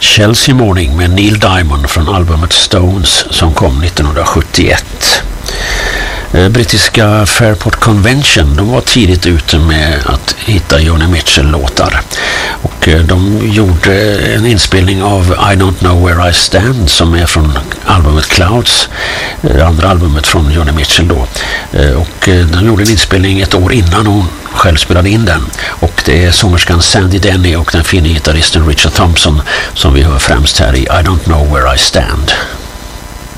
Chelsea Morning med Neil Diamond från albumet Stones som kom 1971. Brittiska Fairport Convention, de var tidigt ute med att hitta Joni Mitchell-låtar. Och de gjorde en inspelning av I Don't Know Where I Stand som är från albumet Clouds, andra albumet från Joni Mitchell då. Och de gjorde en inspelning ett år innan hon själv spelade in den. Och det är sångerskan Sandy Denny och den fina gitarristen Richard Thompson som vi hör främst här i I Don't Know Where I Stand.